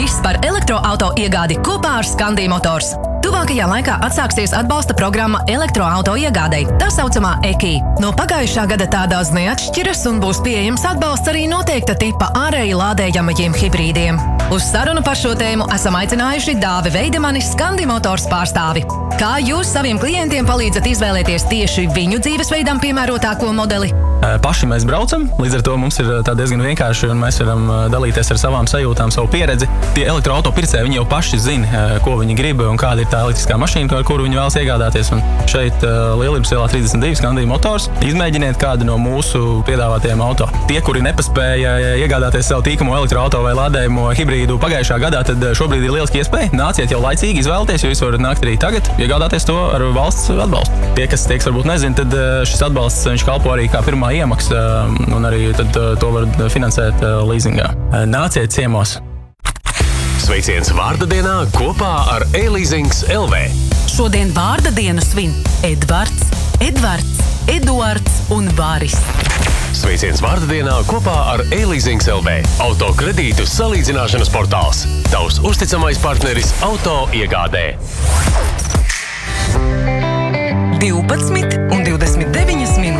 Viss par elektroauto iegādi kopā ar Scandi Motors. Tuvākajā laikā atsāksies atbalsta programma elektroauto iegādei, tā saucamā EKI. No pagājušā gada tā daudz neatšķiras un būs pieejams atbalsts arī noteikta tipa ārēji lādējamajiem hibrīdiem. Uz sarunu par šo tēmu esam aicinājuši Dāvi Veidemani, Scandi Motors pārstāvi. Kā jūs saviem klientiem palīdzat izvēlēties tieši viņu dzīvesveidam piemērotāko modeli? Paši mēs braucam, līdz ar to mums ir tā diezgan vienkārši un mēs varam dalīties ar savām sajūtām, savu pieredzi. Tie elektroauto pircēji, viņi jau paši zina, ko viņi grib un kāda ir tā elektriskā mašīna, ar kuru viņi vēlas iegādāties. Un šeit Lielības ielā 32 Scandi Motors. Izmēģiniet kādu no mūsu piedāvātajiem auto. Tie, kuri nepaspēja iegādāties savu tīkamo elektroauto vai lādējumu hibrīdu pagājušā gadā, tad šobrīd ir lieliski iespēja. Nāciet jau laicīgi izvēlēties, jo jūs varat nākt arī tagad, iegādāties to ar valsts atbalstu. Tie, kas varbūt nezina, tad šis atbalsts viņš kalpo arī kā pirmā iemaksa, un arī tad to var finansēt līzingā. Nāciet ciemos! Sveiciens vārda dienā kopā ar e-leasings LV. Šodien vārda dienu svin Edvards, Eduards un Bāris. Sveiciens vārda dienā kopā ar e-leasings LV. Auto kredītu salīdzināšanas portāls. Tavs uzticamais partneris auto iegādē. 12 un 29